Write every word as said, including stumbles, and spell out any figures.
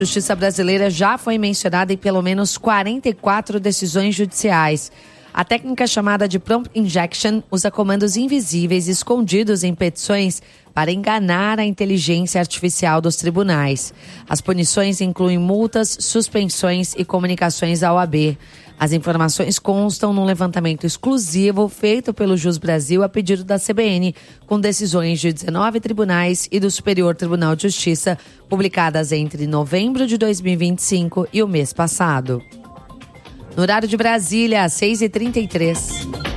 Justiça brasileira já foi mencionada em pelo menos quarenta e quatro decisões judiciais. A técnica chamada de prompt injection usa comandos invisíveis escondidos em petições para enganar a inteligência artificial dos tribunais. As punições incluem multas, suspensões e comunicações à O A B. As informações constam num levantamento exclusivo feito pelo Jus Brasil a pedido da C B N, com decisões de dezenove tribunais e do Superior Tribunal de Justiça, publicadas entre novembro de dois mil e vinte e cinco e o mês passado. No horário de Brasília, às seis e trinta e três.